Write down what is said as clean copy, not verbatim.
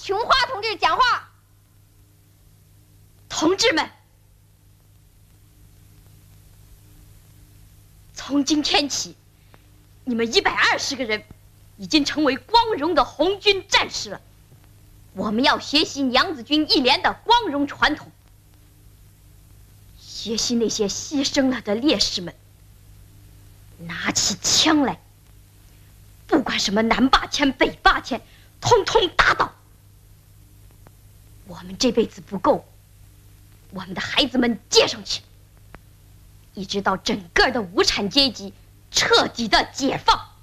琼花同志讲话。 同志们，从今天起，你们120个人已经成为光荣的红军战士了。我们要学习娘子军一连的光荣传统，学习那些牺牲了的烈士们，拿起枪来，不管什么南8000、北8000，通通打倒。我们这辈子不够，我们的孩子们接上去，一直到整个的无产阶级彻底的解放。